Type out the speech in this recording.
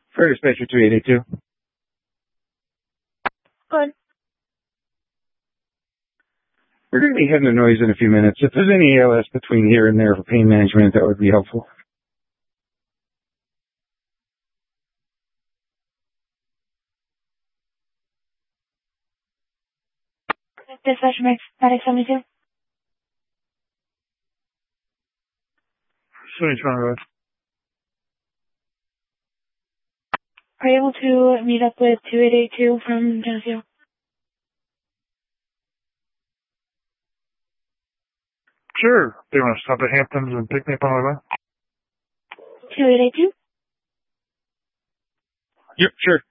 For dispatcher 2882. Good. We're going to be heading to noise in a few minutes. If there's any ALS between here and there for pain management, that would be helpful. Dispatcher Medic 72. 72. Are you able to meet up with 2882 from Geneseo? Sure. Do you want to stop at Hamptons and pick me up on my way? 2882? Yep, sure.